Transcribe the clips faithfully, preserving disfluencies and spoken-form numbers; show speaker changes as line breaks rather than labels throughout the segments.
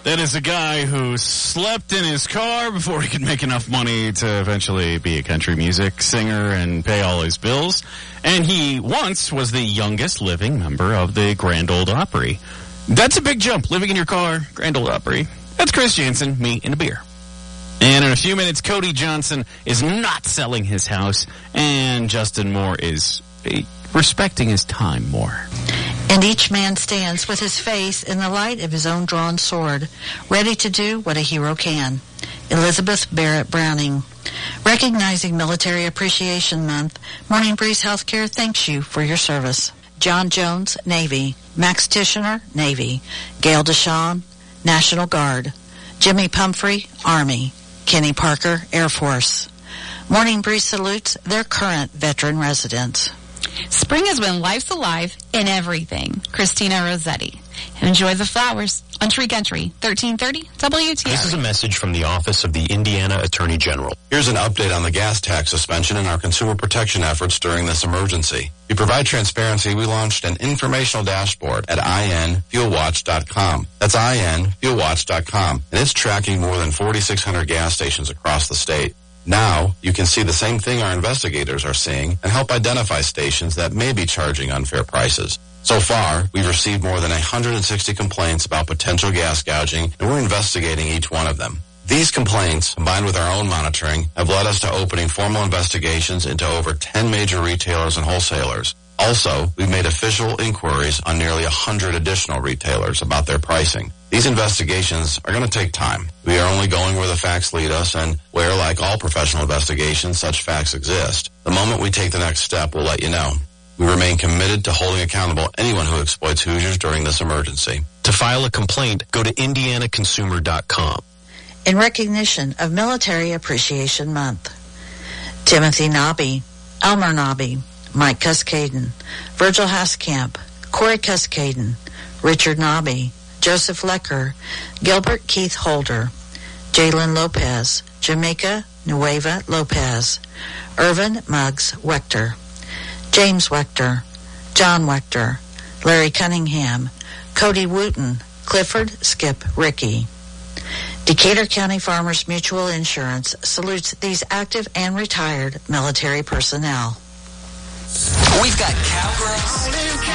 That is a guy who slept in his car before he could make enough money to eventually be a country music singer and pay all his bills. And he once was the youngest living member of the Grand Ole Opry. That's a big jump, living in your car, Grand Ole Opry. That's Chris Jansen, me, and a beer. And in a few minutes, Cody Johnson is not selling his house, and Justin Moore is uh, respecting his time more.
And each man stands with his face in the light of his own drawn sword, ready to do what a hero can. Elizabeth Barrett Browning. Recognizing Military Appreciation Month, Morning Breeze Healthcare thanks you for your service. John Jones, Navy. Max Tishner, Navy. Gail Deshawn, National Guard. Jimmy Pumphrey, Army. Kenny Parker, Air Force. Morning Breeze salutes their current veteran residents.
Spring is when life's alive in everything. Christina Rossetti. Enjoy the flowers on Tree Country, thirteen thirty W T R.
This is a message from the Office of the Indiana Attorney General.
Here's an update on the gas tax suspension and our consumer protection efforts during this emergency. To provide transparency, we launched an informational dashboard at I N fuel watch dot com. That's I N fuel watch dot com, and it's tracking more than forty-six hundred gas stations across the state. Now, you can see the same thing our investigators are seeing and help identify stations that may be charging unfair prices. So far, we've received more than one hundred sixty complaints about potential gas gouging, and we're investigating each one of them. These complaints, combined with our own monitoring, have led us to opening formal investigations into over ten major retailers and wholesalers. Also, we've made official inquiries on nearly one hundred additional retailers about their pricing. These investigations are going to take time. We are only going where the facts lead us, and where, like all professional investigations, such facts exist. The moment we take the next step, we'll let you know. We remain committed to holding accountable anyone who exploits Hoosiers during this emergency.
To file a complaint, go to indiana consumer dot com.
In recognition of Military Appreciation Month, Timothy Nobby, Elmer Nobby, Mike Cuskaden, Virgil Haskamp, Corey Cuskaden, Richard Nobby, Joseph Lecker, Gilbert Keith Holder, Jalen Lopez, Jamaica Nueva Lopez, Irvin Muggs Wechter, James Wechter, John Wechter, Larry Cunningham, Cody Wooten, Clifford Skip Rickey. Decatur County Farmers Mutual Insurance salutes these active and retired military personnel.
We've got cowgirls,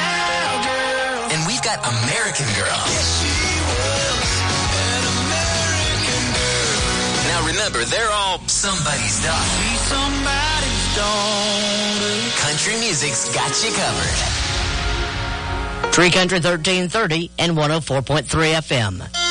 and we've got American girls. Now remember, they're all somebody's daughter. Somebody's daughter. Country music's got you covered.
Tree Country thirteen thirty and one oh four point three F M.